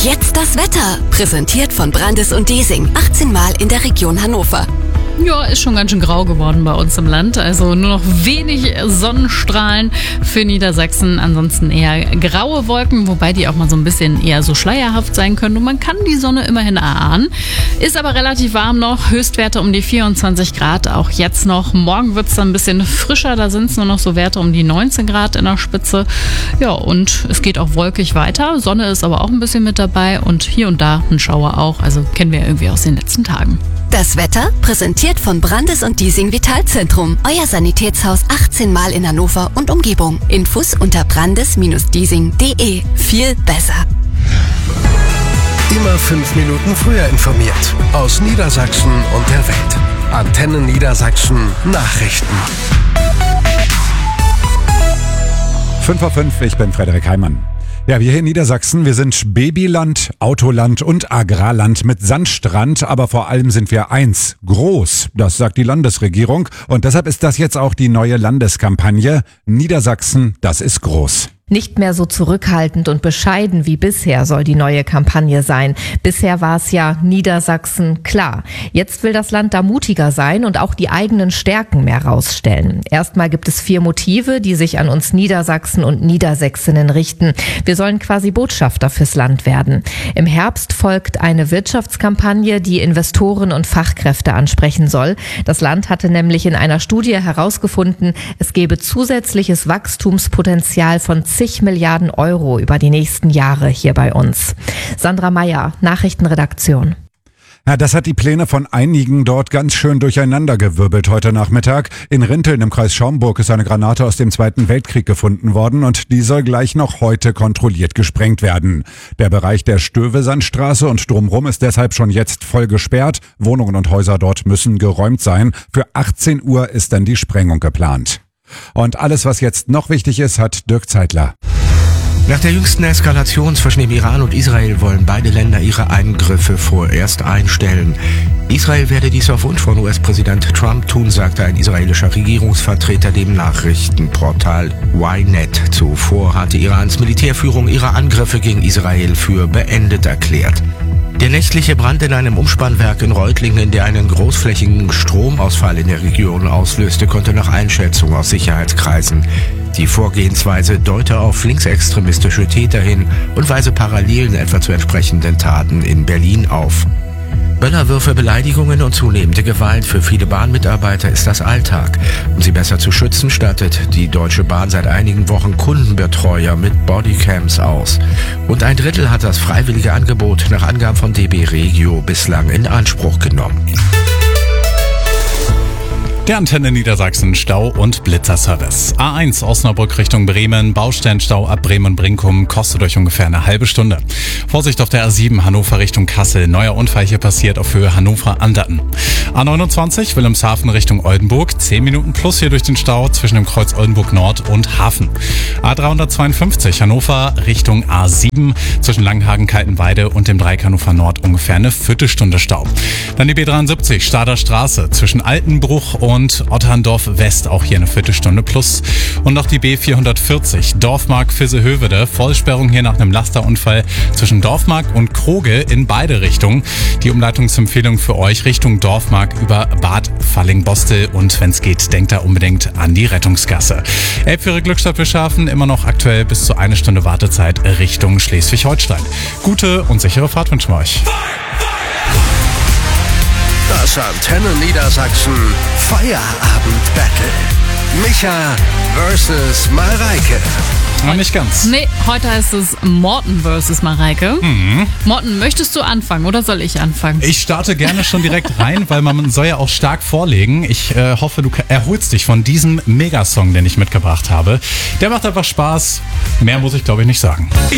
jetzt das Wetter. Präsentiert von Brandes und Desing. 18 Mal in der Region Hannover. Ja, ist schon ganz schön grau geworden bei uns im Land. Also nur noch wenig Sonnenstrahlen für Niedersachsen. Ansonsten eher graue Wolken, wobei die auch mal so ein bisschen eher so schleierhaft sein können. Und man kann die Sonne immerhin erahnen. Ist aber relativ warm noch. Höchstwerte um die 24 Grad, auch jetzt noch. Morgen wird es dann ein bisschen frischer. Da sind es nur noch so Werte um die 19 Grad in der Spitze. Ja, und es geht auch wolkig weiter. Sonne ist aber auch ein bisschen mit dabei. Und hier und da ein Schauer auch. Also kennen wir irgendwie aus den letzten Tagen. Das Wetter präsentiert von Brandes und Desing Vitalzentrum. Euer Sanitätshaus 18 Mal in Hannover und Umgebung. Infos unter brandes-desing.de. Viel besser. Immer 5 Minuten früher informiert. Aus Niedersachsen und der Welt. Antenne Niedersachsen Nachrichten. 5:05 Uhr, ich bin Frederik Heimann. Ja, wir hier in Niedersachsen, wir sind Babyland, Autoland und Agrarland mit Sandstrand, aber vor allem sind wir eins, groß. Das sagt die Landesregierung und deshalb ist das jetzt auch die neue Landeskampagne. Niedersachsen, das ist groß. Nicht mehr so zurückhaltend und bescheiden wie bisher soll die neue Kampagne sein. Bisher war es ja Niedersachsen klar. Jetzt will das Land da mutiger sein und auch die eigenen Stärken mehr rausstellen. Erstmal gibt es 4 Motive, die sich an uns Niedersachsen und Niedersächsinnen richten. Wir sollen quasi Botschafter fürs Land werden. Im Herbst folgt eine Wirtschaftskampagne, die Investoren und Fachkräfte ansprechen soll. Das Land hatte nämlich in einer Studie herausgefunden, es gebe zusätzliches Wachstumspotenzial von zig Milliarden Euro über die nächsten Jahre hier bei uns. Sandra Meyer, Nachrichtenredaktion. Ja, das hat die Pläne von einigen dort ganz schön durcheinandergewirbelt heute Nachmittag. In Rinteln im Kreis Schaumburg ist eine Granate aus dem Zweiten Weltkrieg gefunden worden und die soll gleich noch heute kontrolliert gesprengt werden. Der Bereich der Stövesandstraße und drumherum ist deshalb schon jetzt voll gesperrt. Wohnungen und Häuser dort müssen geräumt sein. Für 18 Uhr ist dann die Sprengung geplant. Und alles, was jetzt noch wichtig ist, hat Dirk Zeitler. Nach der jüngsten Eskalation zwischen dem Iran und Israel wollen beide Länder ihre Eingriffe vorerst einstellen. Israel werde dies auf Wunsch von US-Präsident Trump tun, sagte ein israelischer Regierungsvertreter dem Nachrichtenportal Ynet. Zuvor hatte Irans Militärführung ihre Angriffe gegen Israel für beendet erklärt. Der nächtliche Brand in einem Umspannwerk in Reutlingen, der einen großflächigen Stromausfall in der Region auslöste, konnte nach Einschätzung aus Sicherheitskreisen. Die Vorgehensweise deute auf linksextremistische Täter hin und weise Parallelen etwa zu entsprechenden Taten in Berlin auf. Böllerwürfe, Beleidigungen und zunehmende Gewalt für viele Bahnmitarbeiter ist das Alltag. Um sie besser zu schützen, stattet die Deutsche Bahn seit einigen Wochen Kundenbetreuer mit Bodycams aus. Und ein Drittel hat das freiwillige Angebot nach Angaben von DB Regio bislang in Anspruch genommen. Der Antenne Niedersachsen Stau- und Blitzerservice. A1 Osnabrück Richtung Bremen, Baustellenstau ab Bremen-Brinkum, kostet euch ungefähr eine halbe Stunde. Vorsicht auf der A7 Hannover Richtung Kassel, neuer Unfall hier passiert auf Höhe Hannover-Anderten. A29 Wilhelmshaven Richtung Oldenburg, 10 Minuten plus hier durch den Stau zwischen dem Kreuz Oldenburg Nord und Hafen. A352 Hannover Richtung A7 zwischen Langenhagen-Kaltenweide und dem Dreieck Hannover Nord ungefähr eine Viertelstunde Stau. Dann die B73 Stader Straße zwischen Altenbruch und Otterndorf West, auch hier eine Viertelstunde plus. Und noch die B440 Dorfmark-Vissehövede, Vollsperrung hier nach einem Lasterunfall zwischen Dorfmark und Kroge in beide Richtungen. Die Umleitungsempfehlung für euch Richtung Dorfmark über Bad Falling-Bostel und wenn es geht, denkt da unbedingt an die Rettungsgasse. Elbphäre Glückstadt Bischhafen, immer noch aktuell bis zu 1 Stunde Wartezeit Richtung Schleswig-Holstein. Gute und sichere Fahrt wünschen wir euch. Das Antenne Niedersachsen Feierabend-Battle. Micha versus Mareike. Noch nicht ganz. Nee, heute heißt es Morten versus Mareike. Morten, möchtest du anfangen oder soll ich anfangen? Ich starte gerne schon direkt rein, weil man soll ja auch stark vorlegen. Ich hoffe, du erholst dich von diesem Megasong, den ich mitgebracht habe. Der macht einfach Spaß. Mehr muss ich, glaube ich, nicht sagen.